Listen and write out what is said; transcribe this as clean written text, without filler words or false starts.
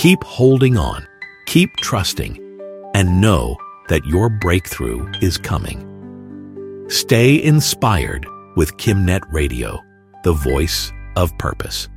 Keep holding on, keep trusting, and know that your breakthrough is coming. Stay inspired with KimNet Radio, the voice of purpose.